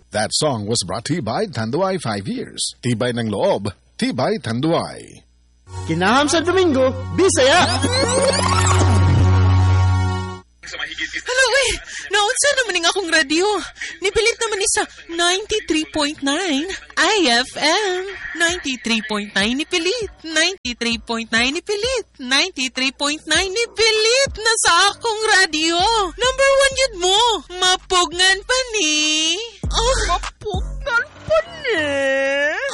That song was brought to you by Tanduay 5 Years. Tibay ng loob, Tibay Tanduay. Kinaham sa Domingo, Bisaya! Hala, uy! Naunsa naman ng akong radyo. Nipilit naman ni sa 93.9 IFM. 93.9 nipilit. 93.9 nipilit. 93.9 nipilit na sa akong radyo. Number 1 yun mo. Mapugngan pa ni. Oh. Mapugngan pa ni?